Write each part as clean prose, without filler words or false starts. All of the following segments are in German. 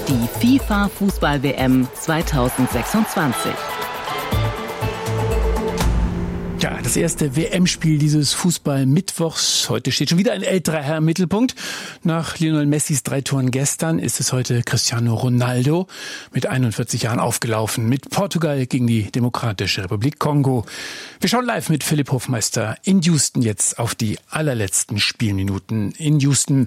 Die FIFA-Fußball-WM 2026. Ja, das erste WM-Spiel dieses Fußball-Mittwochs. Heute steht schon wieder ein älterer Herr im Mittelpunkt. Nach Lionel Messis 3 Toren gestern ist es heute Cristiano Ronaldo mit 41 Jahren aufgelaufen. Mit Portugal gegen die Demokratische Republik Kongo. Wir schauen live mit Philipp Hofmeister in Houston jetzt auf die allerletzten Spielminuten in Houston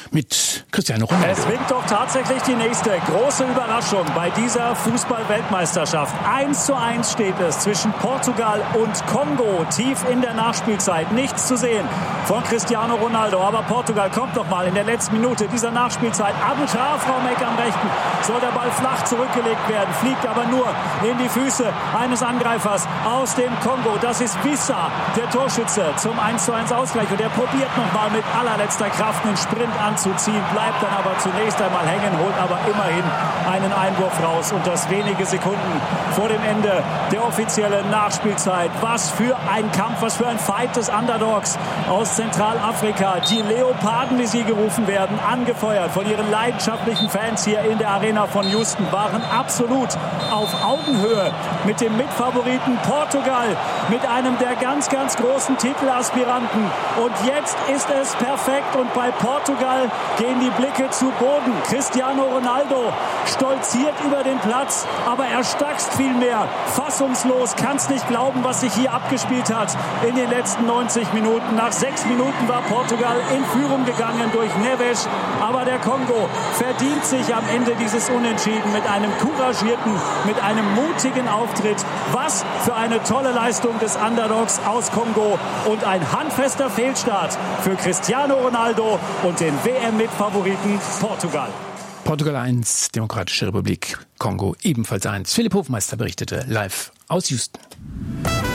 mit Cristiano Ronaldo. Es winkt doch tatsächlich die nächste große Überraschung bei dieser Fußball-Weltmeisterschaft. 1:1 steht es zwischen Portugal und Kongo. Tief in der Nachspielzeit. Nichts zu sehen von Cristiano Ronaldo. Aber Portugal kommt noch mal in der letzten Minute dieser Nachspielzeit. Am Strafraumeck am rechten soll der Ball flach zurückgelegt werden. Fliegt aber nur in die Füße eines Angreifers aus dem Kongo. Das ist Wissa, der Torschütze zum 1:1 Ausgleich. Und er probiert noch mal mit allerletzter Kraft einen Sprint anzuziehen. Bleibt dann aber zunächst einmal hängen, holt aber immerhin einen Einwurf raus. Und das wenige Sekunden vor dem Ende der offiziellen Nachspielzeit. Was für ein Kampf, was für ein Fight des Underdogs aus Zentralafrika. Die Leoparden, wie sie gerufen werden, angefeuert von ihren leidenschaftlichen Fans hier in der Arena von Houston, waren absolut auf Augenhöhe mit dem Mitfavoriten Portugal, mit einem der ganz, ganz großen Titelaspiranten. Und jetzt ist es perfekt und bei Portugal gehen die Blicke zu Boden. Cristiano Ronaldo stolziert über den Platz, aber er stackst viel mehr. Fassungslos, kann's nicht glauben, was sich hier abgespielt hat in den letzten 90 Minuten. Nach 6 Minuten war Portugal in Führung gegangen durch Neves, aber der Kongo verdient sich am Ende dieses Unentschieden mit einem couragierten, mit einem mutigen Auftritt. Was für eine tolle Leistung des Underdogs aus Kongo und ein handfester Fehlstart für Cristiano Ronaldo und den WM-Mitfavoriten Portugal. Portugal 1, Demokratische Republik Kongo ebenfalls 1. Philipp Hofmeister berichtete live aus Houston.